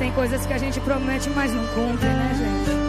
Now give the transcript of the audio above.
Tem coisas que a gente promete, mas não cumpre, né, gente?